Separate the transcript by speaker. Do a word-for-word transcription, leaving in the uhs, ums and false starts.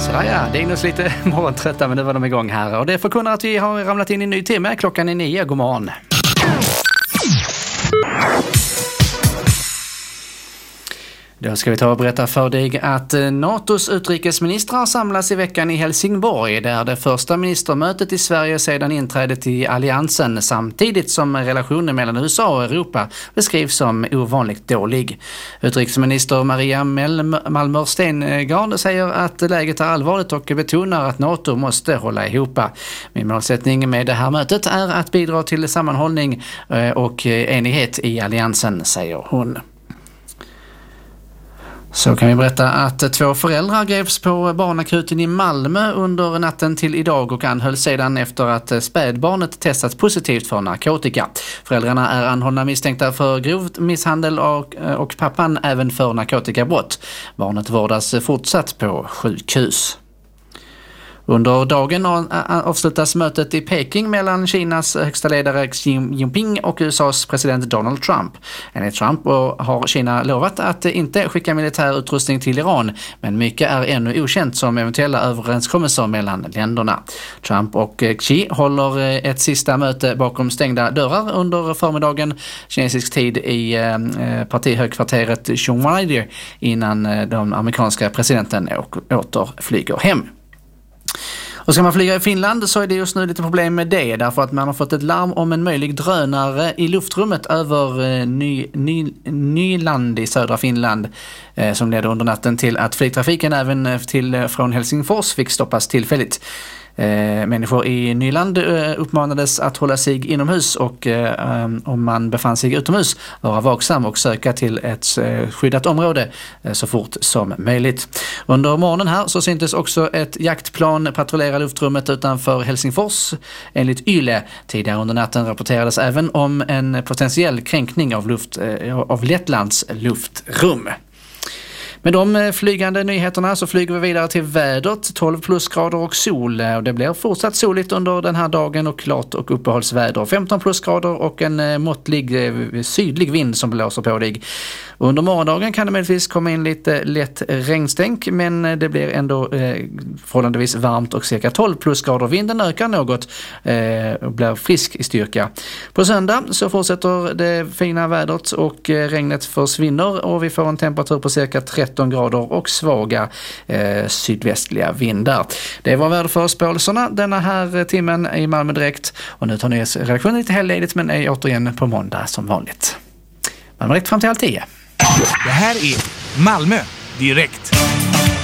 Speaker 1: Så där ja, det är nog lite morgontrötta, men nu var de igång här. Och det förkunnar att vi har ramlat in i en ny timme. Klockan är nio. God morgon. Då ska vi ta och berätta för dig att NATOs utrikesministrar samlas i veckan i Helsingborg, där det första ministermötet i Sverige sedan inträdet i alliansen, samtidigt som relationen mellan U S A och Europa beskrivs som ovanligt dålig. Utrikesminister Maria Malmer Steingard säger att läget är allvarligt och betonar att NATO måste hålla ihop. Min målsättning med det här mötet är att bidra till sammanhållning och enighet i alliansen, säger hon. Så kan vi berätta att två föräldrar greps på barnakuten i Malmö under natten till idag och anhölls sedan efter att spädbarnet testats positivt för narkotika. Föräldrarna är anhållna misstänkta för grov misshandel och, och pappan även för narkotikabrott. Barnet vårdas fortsatt på sjukhus. Under dagen avslutas mötet i Peking mellan Kinas högsta ledare Xi Jinping och U S A:s president Donald Trump. Enligt Trump har Kina lovat att inte skicka militär utrustning till Iran, men mycket är ännu okänt som eventuella överenskommelser mellan länderna. Trump och Xi håller ett sista möte bakom stängda dörrar under förmiddagen kinesisk tid i partihögkvarteret Zhongwei innan den amerikanska presidenten åter flyger hem. Och ska man flyga i Finland så är det just nu lite problem med det, därför att man har fått ett larm om en möjlig drönare i luftrummet över Ny, Ny, Nyland i södra Finland eh, som ledde under natten till att flygtrafiken även till, från Helsingfors fick stoppas tillfälligt. Eh, människor i Nyland eh, uppmanades att hålla sig inomhus och eh, om man befann sig utomhus vara vaksam och söka till ett eh, skyddat område eh, så fort som möjligt. Under morgonen här så syntes också ett jaktplan patrullera luftrummet utanför Helsingfors enligt Yle. Tidigare under natten rapporterades även om en potentiell kränkning av, luft, eh, av Lettlands luftrum. Med de flygande nyheterna så flyger vi vidare till vädret, tolv plusgrader och sol. Och det blir fortsatt soligt under den här dagen och klart och uppehållsväder. femton plusgrader och en måttlig sydlig vind som blåser på dig. Under morgondagen kan det möjligtvis komma in lite lätt regnstänk, men det blir ändå eh, förhållandevis varmt och cirka tolv plusgrader. Vinden ökar något eh, och blir frisk i styrka. På söndag så fortsätter det fina vädret och eh, regnet försvinner och vi får en temperatur på cirka tretton grader och svaga eh, sydvästliga vindar. Det var väderförspåelserna denna här timmen i Malmö Direkt, och nu tar nyhetsredaktionen lite helgledigt men är återigen på måndag som vanligt. Malmö Direkt fram till halv tio.
Speaker 2: Det här är Malmö Direkt.